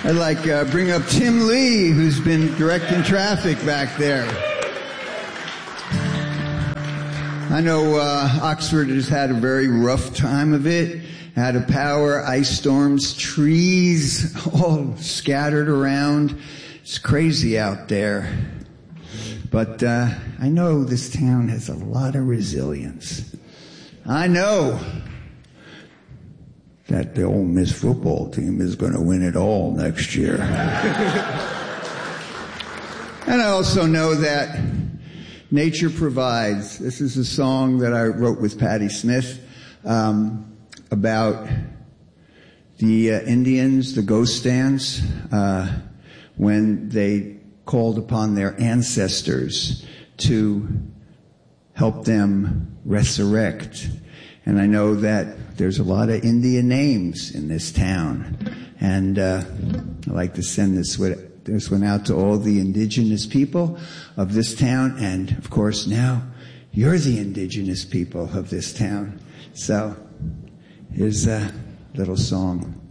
I'd like bring up Tim Lee, who's been directing traffic back there. I know Oxford has had a very rough time of it. Out of power, ice storms, trees all scattered around. It's crazy out there. But I know this town has a lot of resilience. I know that the Ole Miss football team is going to win it all next year. And I also know that nature provides. This is a song that I wrote with Patti Smith about the Indians, the ghost dance, when they called upon their ancestors to help them resurrect. And I know that there's a lot of Indian names in this town. And I'd like to send this one out to all the indigenous people of this town. And, of course, now you're the indigenous people of this town. So here's a little song.